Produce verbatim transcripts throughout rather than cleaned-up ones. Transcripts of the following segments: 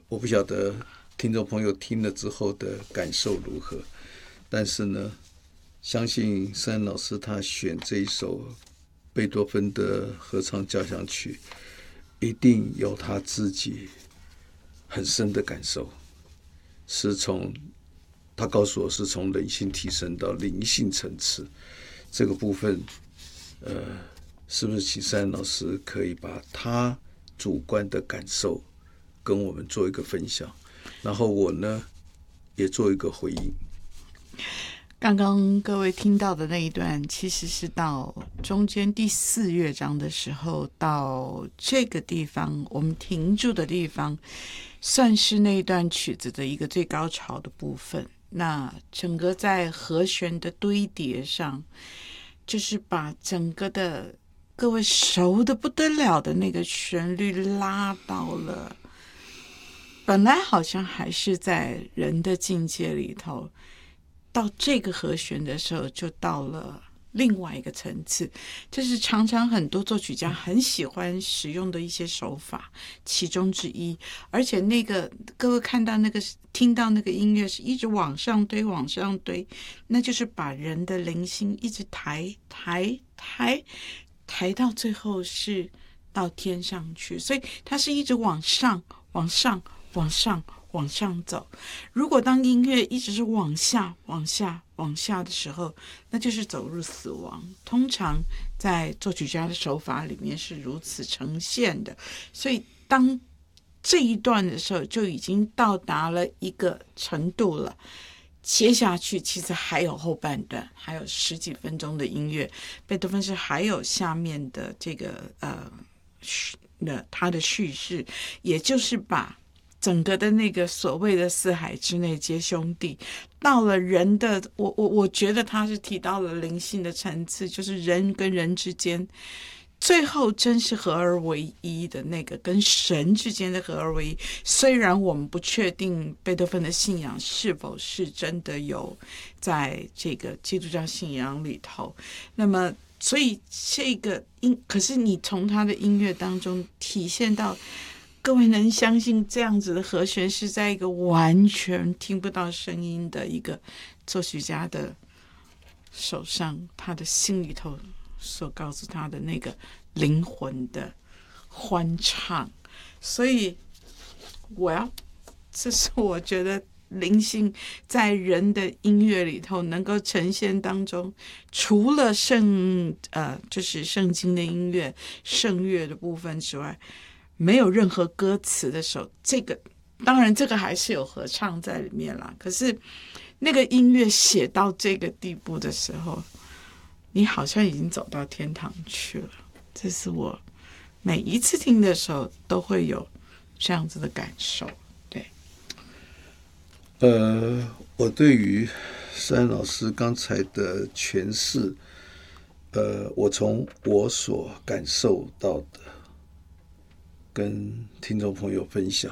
我不晓得听众朋友听了之后的感受如何，但是呢，相信施安老师他选这一首贝多芬的合唱交响曲，一定有他自己很深的感受，是从他告诉我是从人性提升到灵性层次这个部分，呃，是不是请施安老师可以把他主观的感受跟我们做一个分享，然后我呢也做一个回应。 刚刚各位听到的那一段，其实是到中间第四乐章的时候，到这个地方我们停住的地方，算是那一段曲子的一个最高潮的部分。那整个在和弦的堆叠上，就是把整个的各位熟的不得了的那个旋律拉到了，本来好像还是在人的境界里头，到这个和弦的时候就到了另外一个层次。这是常常很多作曲家很喜欢使用的一些手法其中之一。而且那个各位看到那个听到那个音乐是一直往上堆往上堆，那就是把人的灵性一直抬抬抬抬到最后是到天上去，所以它是一直往上往上往上往上走。如果当音乐一直是往下往下往下的时候，那就是走入死亡。通常在作曲家的手法里面是如此呈现的，所以当这一段的时候就已经到达了一个程度了，接下去其实还有后半段，还有十几分钟的音乐。贝多芬是还有下面的这个呃那他的叙事，也就是把整个的那个所谓的四海之内皆兄弟，到了人的我我我觉得他是提到了灵性的层次，就是人跟人之间最后真是合而为一的那个跟神之间的合而为一。虽然我们不确定贝多芬的信仰是否是真的有在这个基督教信仰里头，那么所以这个音，可是你从他的音乐当中体现到，各位能相信这样子的和弦是在一个完全听不到声音的一个作曲家的手上，他的心里头所告诉他的那个灵魂的欢唱。所以我要，这是我觉得灵性在人的音乐里头能够呈现当中，除了圣呃就是圣经的音乐圣乐的部分之外，没有任何歌词的时候，这个当然这个还是有合唱在里面啦，可是那个音乐写到这个地步的时候，你好像已经走到天堂去了。这是我每一次听的时候都会有这样子的感受。对， 呃，我对于施安老师刚才的诠释，呃，我从我所感受到的跟听众朋友分享。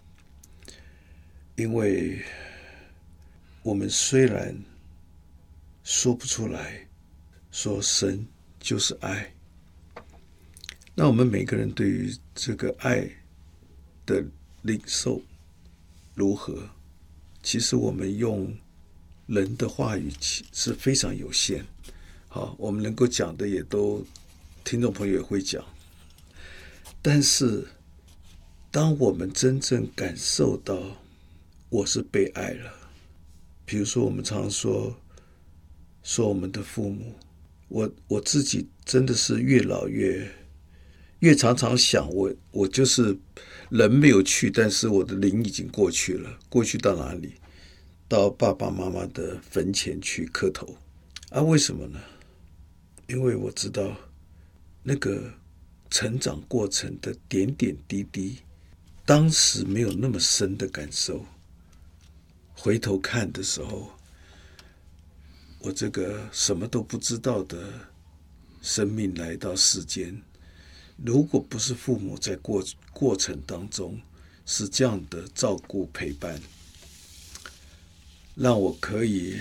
因为我们虽然说不出来说神就是爱，那我们每个人对于这个爱的领受如何，其实我们用人的话语是非常有限。好，我们能够讲的也都听众朋友也会讲，但是当我们真正感受到我是被爱了，比如说我们常说说我们的父母，我我自己真的是越老越越常常想，我我就是人没有去，但是我的灵已经过去了。过去到哪里？到爸爸妈妈的坟前去磕头啊？为什么呢？因为我知道那个成长过程的点点滴滴，当时没有那么深的感受，回头看的时候，我这个什么都不知道的生命来到世间，如果不是父母在过过程当中是这样的照顾陪伴，让我可以，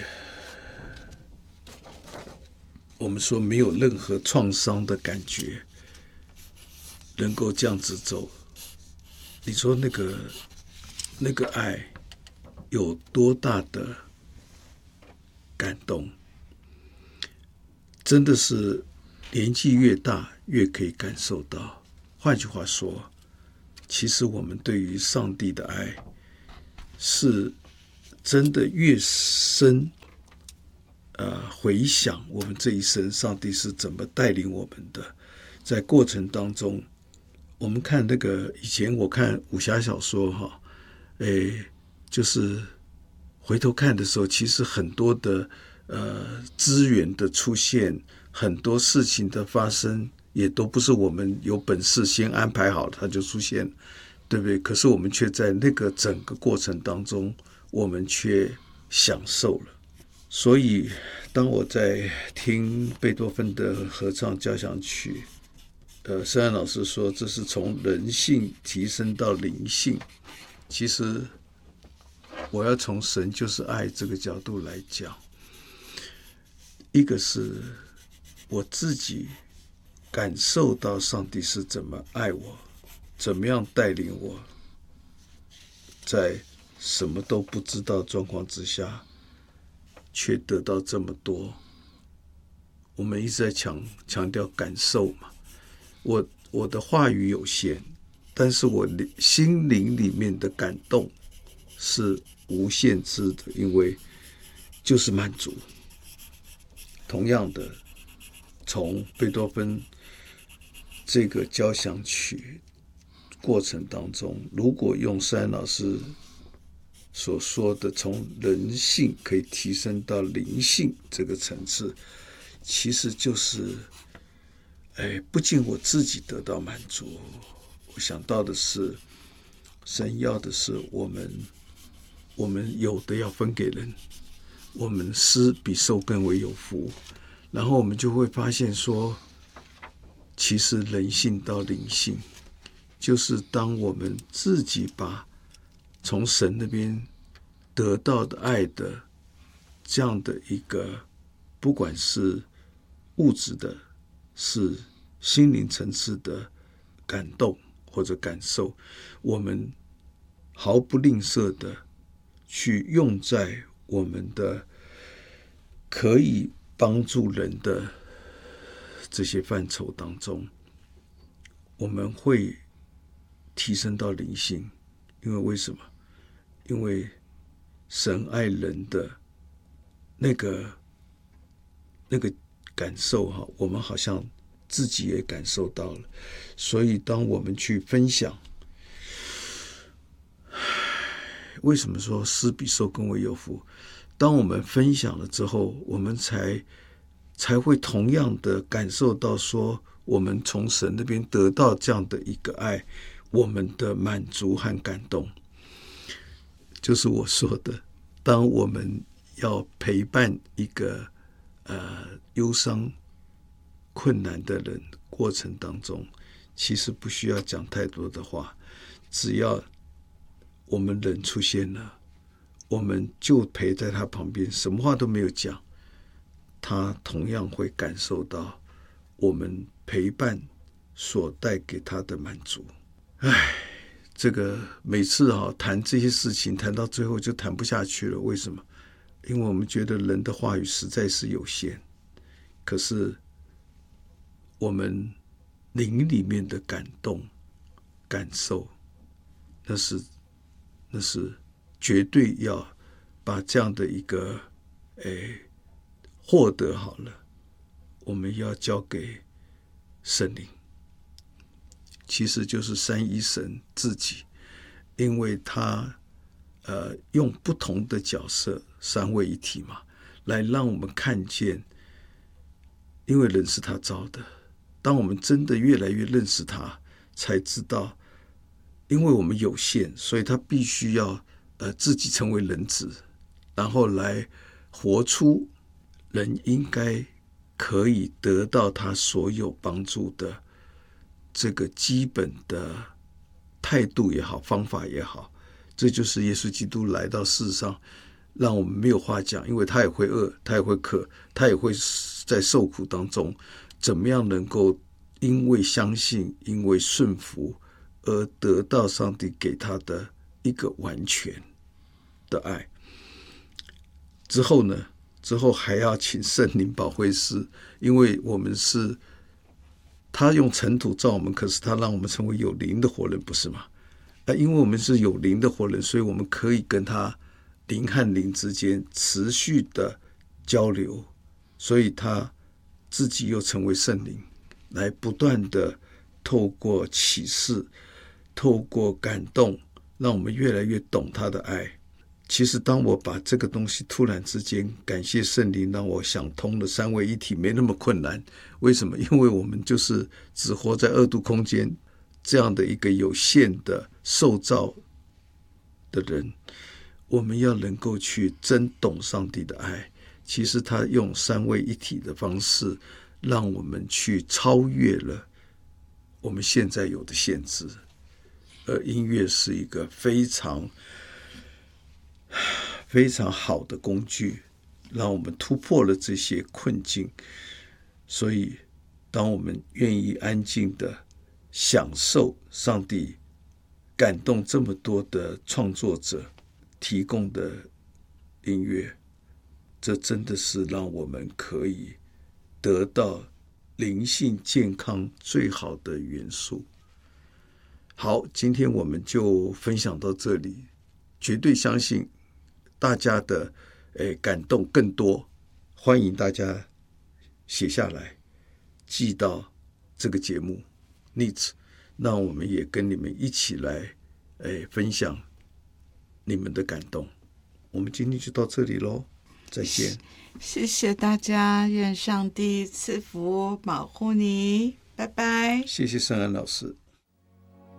我们说没有任何创伤的感觉，能够这样子走，你说那个那个爱有多大的感动，真的是年纪越大越可以感受到。换句话说，其实我们对于上帝的爱是真的越深，呃，回想我们这一生上帝是怎么带领我们的，在过程当中，我们看那个以前我看武侠小说哈，诶，就是回头看的时候，其实很多的呃资源的出现，很多事情的发生，也都不是我们有本事先安排好它就出现，对不对？可是我们却在那个整个过程当中，我们却享受了。所以当我在听贝多芬的合唱交响曲，呃，圣安老师说这是从人性提升到灵性，其实我要从神就是爱这个角度来讲，一个是我自己感受到上帝是怎么爱我，怎么样带领我，在什么都不知道状况之下却得到这么多。我们一直在强强调感受嘛，我我的话语有限，但是我心灵里面的感动是无限制的，因为就是满足。同样的，从贝多芬这个交响曲过程当中，如果用圣安老师所说的从人性可以提升到灵性这个层次，其实就是哎，不仅我自己得到满足，我想到的是神要的是我们我们有的要分给人，我们施比受更为有福。然后我们就会发现说，其实人性到灵性，就是当我们自己把从神那边得到的爱的这样的一个，不管是物质的，是心灵层次的感动或者感受，我们毫不吝啬的去用在我们的可以帮助人的这些范畴当中，我们会提升到灵性。因为为什么？因为神爱人的那个那个感受哈，我们好像自己也感受到了。所以当我们去分享，为什么说施比受更为有福？当我们分享了之后，我们才才会同样的感受到说，我们从神那边得到这样的一个爱，我们的满足和感动，就是我说的，当我们要陪伴一个呃忧伤困难的人过程当中，其实不需要讲太多的话，只要我们人出现了，我们就陪在他旁边，什么话都没有讲，他同样会感受到我们陪伴所带给他的满足。唉，这个每次啊谈这些事情，谈到最后就谈不下去了。为什么？因为我们觉得人的话语实在是有限，可是我们灵里面的感动、感受，那是那是绝对要把这样的一个诶获得好了，我们要交给圣灵，其实就是三一神自己，因为他呃用不同的角色三位一体嘛，来让我们看见，因为人是他造的，当我们真的越来越认识他，才知道，因为我们有限，所以他必须要呃自己成为人子，然后来活出人应该可以得到他所有帮助的这个基本的态度也好，方法也好。这就是耶稣基督来到世上，让我们没有话讲，因为他也会饿，他也会渴，他也会在受苦当中，怎么样能够因为相信，因为顺服而得到上帝给他的一个完全的爱。之后呢，之后还要请圣灵保惠师，因为我们是他用尘土造我们，可是他让我们成为有灵的活人，不是吗？啊，因为我们是有灵的活人，所以我们可以跟他灵和灵之间持续的交流，所以他自己又成为圣灵，来不断的透过启示，透过感动，让我们越来越懂他的爱。其实当我把这个东西突然之间感谢圣灵让我想通了，三位一体没那么困难。为什么？因为我们就是只活在二度空间这样的一个有限的受造的人，我们要能够去真懂上帝的爱。其实他用三位一体的方式让我们去超越了我们现在有的限制，而音乐是一个非常非常好的工具，让我们突破了这些困境。所以当我们愿意安静的享受上帝感动这么多的创作者提供的音乐，这真的是让我们可以得到灵性健康最好的元素。好，今天我们就分享到这里，绝对相信大家的诶感动更多，欢迎大家写下来寄到这个节目 Needs， 让我们也跟你们一起来诶分享你们的感动。我们今天就到这里咯，再见。 谢谢大家，愿上帝赐福保护你，拜拜。 谢谢圣安老师。